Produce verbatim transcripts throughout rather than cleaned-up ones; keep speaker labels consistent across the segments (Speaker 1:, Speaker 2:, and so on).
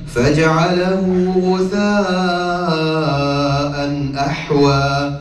Speaker 1: فجعله غثاء أحوى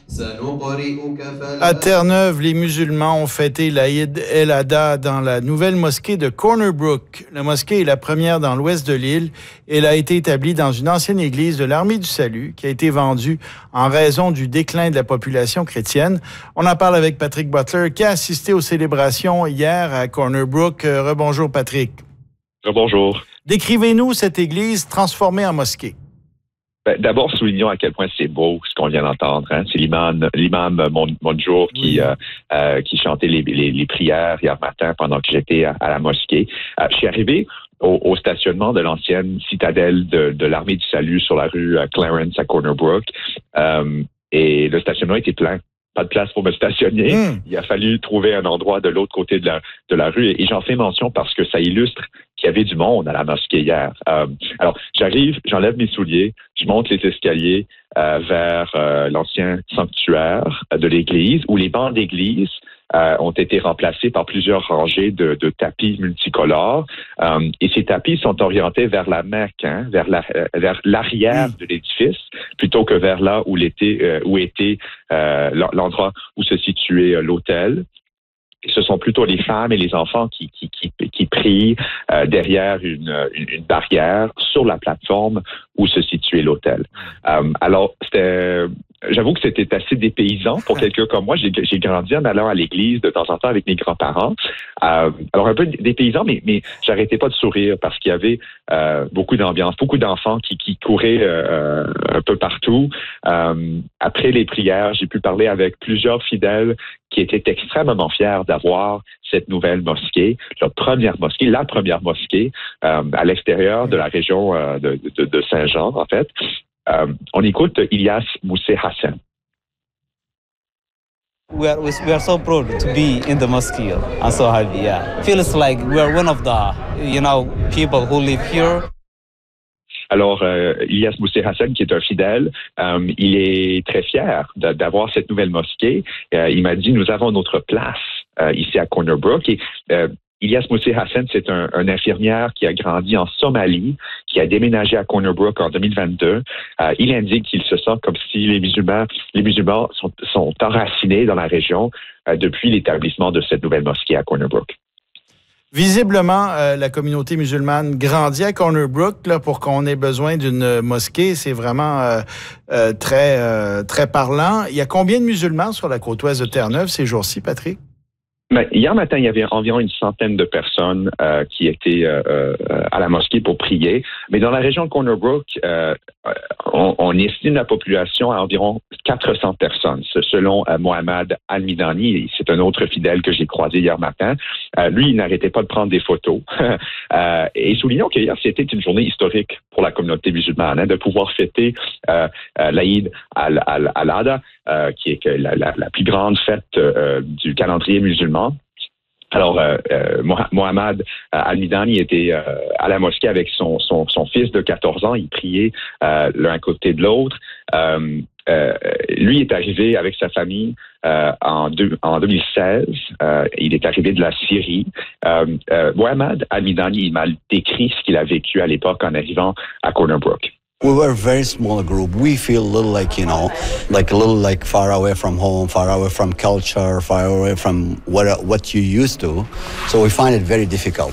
Speaker 2: À Terre-Neuve, les musulmans ont fêté l'Aïd el-Adha dans la nouvelle mosquée de Corner Brook. La mosquée est la première dans l'ouest de l'île. Elle a été établie dans une ancienne église de l'Armée du Salut qui a été vendue en raison du déclin de la population chrétienne. On en parle avec Patrick Butler qui a assisté aux célébrations hier à Corner Brook. Rebonjour Patrick.
Speaker 3: Rebonjour.
Speaker 2: Décrivez-nous cette église transformée en mosquée.
Speaker 3: Ben, d'abord, soulignons à quel point c'est beau ce qu'on vient d'entendre. Hein. C'est l'imam, l'imam Monjour qui, oui. euh, euh, qui chantait les, les, les prières hier matin pendant que j'étais à, à la mosquée. Euh, je suis arrivé au, au stationnement de l'ancienne citadelle de, de l'Armée du Salut sur la rue Clarence à Corner Brook. Euh, et le stationnement était plein. Pas de place pour me stationner. Mmh. Il a fallu trouver un endroit de l'autre côté de la, de la rue. Et, et j'en fais mention parce que ça illustre qu'il y avait du monde à la mosquée hier. Euh, alors, j'arrive, j'enlève mes souliers, je monte les escaliers euh, vers euh, l'ancien sanctuaire de l'église, où les bancs d'église euh, ont été remplacés par plusieurs rangées de, de tapis multicolores. Euh, et ces tapis sont orientés vers la Mecque, hein, vers, la, euh, vers l'arrière de l'édifice, plutôt que vers là où, l'était, euh, où était euh, l'endroit où se situait euh, l'autel. Et ce sont plutôt les femmes et les enfants qui, qui, qui, qui prient euh, derrière une, une, une barrière sur la plateforme où se situait l'autel. Euh, alors, c'était... J'avoue que c'était assez dépaysant pour quelqu'un comme moi. J'ai, j'ai grandi en allant à l'église de temps en temps avec mes grands-parents. Euh, alors un peu dépaysant, mais, mais j'arrêtais pas de sourire parce qu'il y avait euh, beaucoup d'ambiance, beaucoup d'enfants qui, qui couraient euh, un peu partout. Euh, après les prières, j'ai pu parler avec plusieurs fidèles qui étaient extrêmement fiers d'avoir cette nouvelle mosquée, la première mosquée, la première mosquée euh, à l'extérieur de la région euh, de, de, de Saint-Jean, en fait. Euh, on écoute Ilyas Moussé Hassan.
Speaker 4: We are, we are so proud to be in the mosque. I'm so happy, yeah. Feels like we are one of the, you know, people who live here.
Speaker 3: Alors, euh, Ilyas Moussé Hassan, qui est un fidèle, euh, il est très fier de, d'avoir cette nouvelle mosquée. Euh, il m'a dit, nous avons notre place euh, ici à Corner Brook. Et euh, Ilyas Moussé Hassan, c'est un, un infirmière qui a grandi en Somalie, qui a déménagé à Corner Brook en deux mille vingt-deux. Euh, il indique qu'il se sent comme si les musulmans, les musulmans sont, sont enracinés dans la région euh, depuis l'établissement de cette nouvelle mosquée à Corner Brook.
Speaker 2: Visiblement, euh, la communauté musulmane grandit à Corner Brook là, pour qu'on ait besoin d'une mosquée. C'est vraiment euh, euh, très, euh, très parlant. Il y a combien de musulmans sur la côte ouest de Terre-Neuve ces jours-ci, Patrick?
Speaker 3: Mais hier matin, il y avait environ une centaine de personnes euh, qui étaient euh, euh, à la mosquée pour prier. Mais dans la région de Corner Brook, euh, on, on estime la population à environ quatre cents personnes. Selon euh, Mohamed Al-Midani, c'est un autre fidèle que j'ai croisé hier matin. Euh, lui, il n'arrêtait pas de prendre des photos. euh, et soulignons qu'hier, c'était une journée historique pour la communauté musulmane, hein, de pouvoir fêter euh, euh, l'Aïd al-Adha, euh, qui est la, la, la plus grande fête euh, du calendrier musulman. Alors, euh, euh, Mohamed Al-Midani était euh, à la mosquée avec son, son, son fils de quatorze ans. Il priait euh, l'un à côté de l'autre. Euh, euh, lui est arrivé avec sa famille euh, en, deux, en deux mille seize. Euh, il est arrivé de la Syrie. Euh, euh, Mohamed Al-Midani, il m'a décrit ce qu'il a vécu à l'époque en arrivant à Corner Brook.
Speaker 5: We were a very small group. We feel a little like, you know, like a little like far away from home, far away from culture, far away from what what you used to. So we find it very difficult.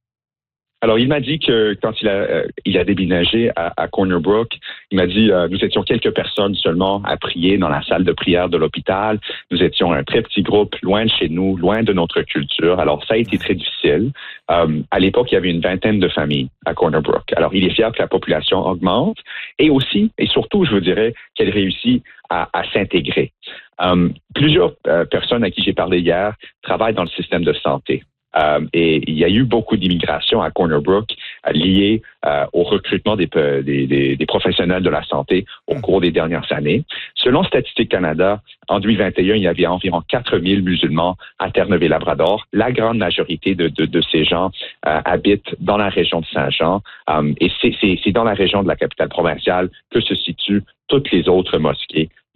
Speaker 3: Alors, il m'a dit que quand il a, euh, il a déménagé à, à Corner Brook, il m'a dit euh, nous étions quelques personnes seulement à prier dans la salle de prière de l'hôpital. Nous étions un très petit groupe, loin de chez nous, loin de notre culture. Alors, ça a été très difficile. Euh, à l'époque, il y avait une vingtaine de familles à Corner Brook. Alors, il est fier que la population augmente et aussi, et surtout, je vous dirais, qu'elle réussit à, à s'intégrer. Euh, plusieurs euh, personnes à qui j'ai parlé hier travaillent dans le système de santé. Euh, et il y a eu beaucoup d'immigration à Corner Brook euh, liée euh, au recrutement des, des, des, des professionnels de la santé au cours des dernières années. Selon Statistique Canada, en deux mille vingt et un, il y avait environ quatre mille musulmans à Terre-Neuve-et-Labrador. La grande majorité de, de, de ces gens euh, habitent dans la région de Saint-Jean. Euh, et c'est, c'est, c'est dans la région de la capitale provinciale que se situent toutes les autres mosquées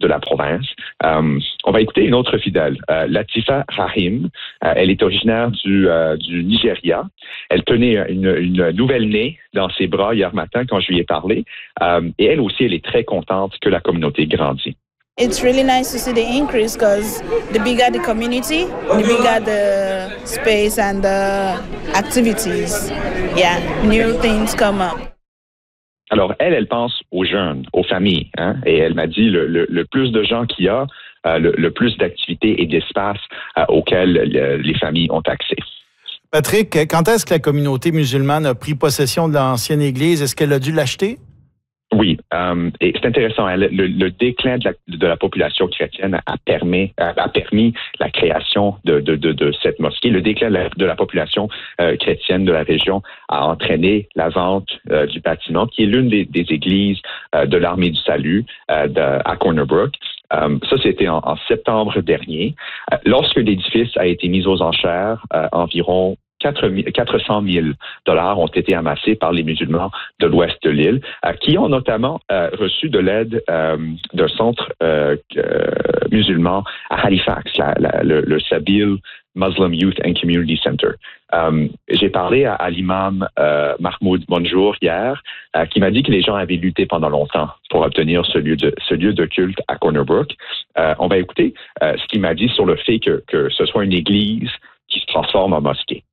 Speaker 3: de la province. Euh, on va écouter une autre fidèle, euh, Latifa Rahim. Euh, elle est originaire du, euh, du Nigeria. Elle tenait une, une nouvelle-née dans ses bras hier matin quand je lui ai parlé. Euh, et elle aussi, elle est très contente que la communauté grandisse.
Speaker 6: It's really nice to see the increase because the bigger the community, the bigger the space and the activities. Yeah, new things come up.
Speaker 3: Alors, elle, elle pense aux jeunes, aux familles. Hein? Et elle m'a dit, le, le, le plus de gens qu'il y a, euh, le, le plus d'activités et d'espaces euh, auxquels le, les familles ont accès.
Speaker 2: Patrick, quand est-ce que la communauté musulmane a pris possession de l'ancienne église? Est-ce qu'elle a dû l'acheter?
Speaker 3: Oui, euh, et c'est intéressant. Hein, le, le déclin de la, de la population chrétienne a permis, a permis la création de, de, de, de cette mosquée. Le déclin de la, de la population euh, chrétienne de la région a entraîné la vente euh, du bâtiment, qui est l'une des, des églises euh, de l'Armée du Salut euh, de, à Corner Brook. Euh, ça, c'était en, en septembre dernier. Euh, lorsque l'édifice a été mis aux enchères, euh, environ quatre cent mille dollars ont été amassés par les musulmans de l'ouest de l'île, euh, qui ont notamment euh, reçu de l'aide euh, d'un centre euh, euh, musulman à Halifax, la, la, le, le Sabil Muslim Youth and Community Center. Euh, j'ai parlé à, à l'imam euh, Mahmoud Bonjour hier, euh, qui m'a dit que les gens avaient lutté pendant longtemps pour obtenir ce lieu de, ce lieu de culte à Corner Brook. Euh, on va écouter euh, ce qu'il m'a dit sur le fait que, que ce soit une église qui se transforme en mosquée.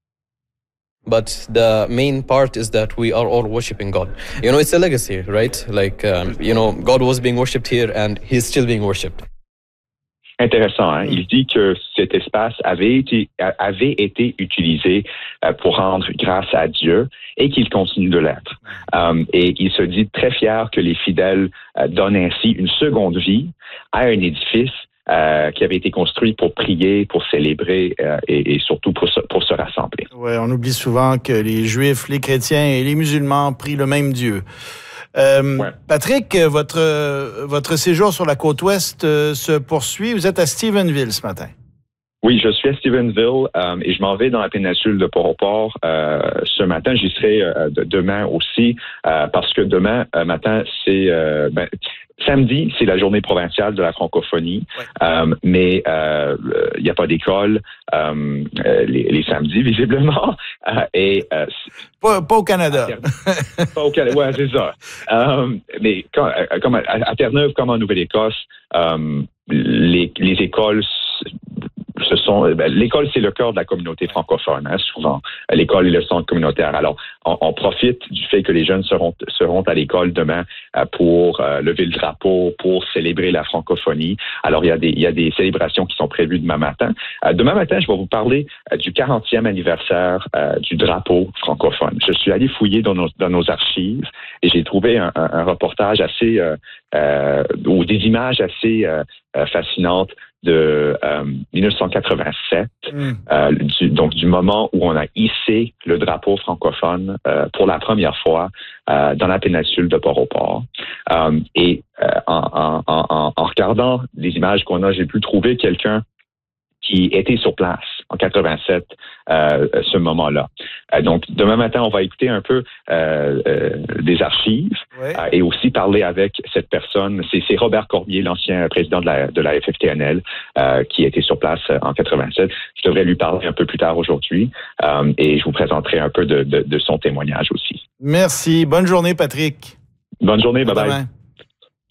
Speaker 7: But the main part is that we are all worshiping God. You know, it's a legacy, right? Like, um, you know, God was being worshipped here and he's still being worshipped.
Speaker 3: Intéressant, hein? Il dit que cet espace avait été, avait été utilisé pour rendre grâce à Dieu et qu'il continue de l'être. Um, et il se dit très fier que les fidèles uh, donnent ainsi une seconde vie à un édifice Euh, qui avait été construit pour prier, pour célébrer euh, et, et surtout pour se, pour se rassembler.
Speaker 2: Oui, on oublie souvent que les Juifs, les chrétiens et les musulmans prient le même Dieu. Euh, ouais. Patrick, votre, votre séjour sur la côte ouest euh, se poursuit. Vous êtes à Stephenville ce matin.
Speaker 3: Oui, je suis à Stephenville euh, et je m'en vais dans la péninsule de Port-au-Port euh, ce matin. J'y serai euh, de, demain aussi euh, parce que demain euh, matin, c'est... Euh, ben, samedi, c'est la journée provinciale de la francophonie, ouais. euh, mais il euh, n'y a pas d'école euh, les, les samedis, visiblement. Euh, et, euh,
Speaker 2: pas, pas au Canada.
Speaker 3: Pas au Canada, oui, c'est ça. Euh, mais quand, comme à, à Terre-Neuve, comme en Nouvelle-Écosse, euh, les, les écoles... Ce sont, ben, l'école, c'est le cœur de la communauté francophone, hein, souvent. L'école est le centre communautaire. Alors, on, on profite du fait que les jeunes seront, seront à l'école demain euh, pour euh, lever le drapeau, pour célébrer la francophonie. Alors, il y a des, il y a des célébrations qui sont prévues demain matin. Euh, demain matin, je vais vous parler euh, du quarantième anniversaire euh, du drapeau francophone. Je suis allé fouiller dans nos, dans nos archives et j'ai trouvé un, un, un reportage assez, euh, euh, ou des images assez euh, euh, fascinantes de euh, dix-neuf cent quatre-vingt-sept, mm. euh, du, donc du moment où on a hissé le drapeau francophone euh, pour la première fois euh, dans la péninsule de Port-au-Port. Euh, et euh, en, en, en, en regardant les images qu'on a, j'ai pu trouver quelqu'un qui était sur place en quatre-vingt-sept, euh, ce moment-là. Euh, donc, demain matin, on va écouter un peu euh, euh, des archives ouais. euh, et aussi parler avec cette personne. C'est, c'est Robert Cormier, l'ancien président de la, de la F F T N L, euh, qui était sur place en quatre-vingt-sept. Je devrais lui parler un peu plus tard aujourd'hui euh, et je vous présenterai un peu de, de, de son témoignage aussi.
Speaker 2: Merci. Bonne journée, Patrick.
Speaker 3: Bonne journée. Bye-bye.